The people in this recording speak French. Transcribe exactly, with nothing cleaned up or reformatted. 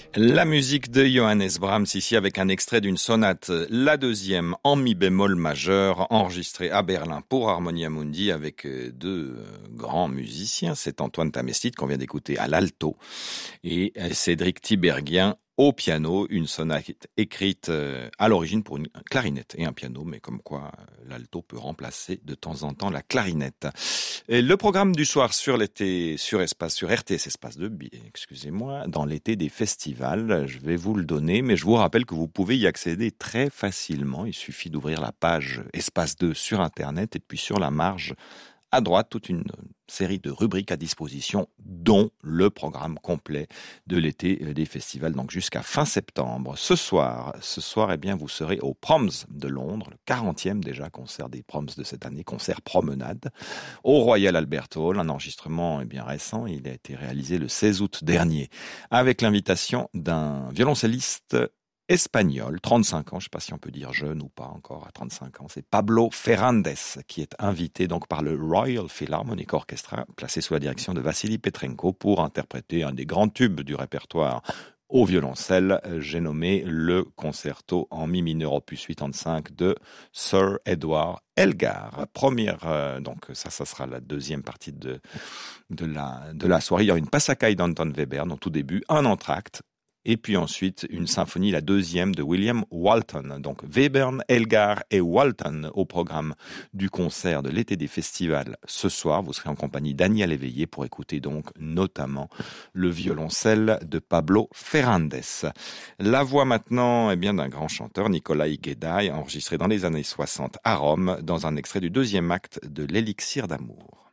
La musique de Johannes Brahms ici avec un extrait d'une sonate, la deuxième en mi bémol majeur, enregistrée à Berlin pour Harmonia Mundi avec deux grands musiciens. C'est Antoine Tamestit qu'on vient d'écouter à l'alto et Cédric Tiberghien au piano, une sonate écrite à l'origine pour une clarinette et un piano, mais comme quoi l'alto peut remplacer de temps en temps la clarinette. Et le programme du soir sur l'été, sur espace, sur R T S Espace deux, excusez-moi, dans l'été des festivals, je vais vous le donner, mais je vous rappelle que vous pouvez y accéder très facilement. Il suffit d'ouvrir la page Espace deux sur Internet et puis sur la marge à droite, toute une série de rubriques à disposition, dont le programme complet de l'été des festivals, donc jusqu'à fin septembre. Ce soir, ce soir, eh bien, vous serez au Proms de Londres, le quarantième déjà concert des Proms de cette année, concert promenade, au Royal Albert Hall, un enregistrement eh bien récent. Il a été réalisé le seize août dernier, avec l'invitation d'un violoncelliste espagnol, trente-cinq ans, je ne sais pas si on peut dire jeune ou pas encore à trente-cinq ans, c'est Pablo Ferrandes qui est invité donc par le Royal Philharmonic Orchestra, placé sous la direction de Vassili Petrenko pour interpréter un des grands tubes du répertoire au violoncelle, j'ai nommé le concerto en mi mineur opus quatre-vingt-cinq de Sir Edward Elgar. Première, euh, donc ça, ça sera la deuxième partie de de la de la soirée. Il y aura une Passacaille d'Anton Webern en tout début, un entracte. Et puis ensuite, une symphonie, la deuxième de William Walton. Donc Webern, Elgar et Walton au programme du concert de l'été des festivals. Ce soir, vous serez en compagnie d'Agnès Léveillé pour écouter donc notamment le violoncelle de Pablo Ferrandes. La voix maintenant eh bien, d'un grand chanteur, Nikolai Guédaille, enregistré dans les années soixante à Rome, dans un extrait du deuxième acte de l'Élixir d'amour.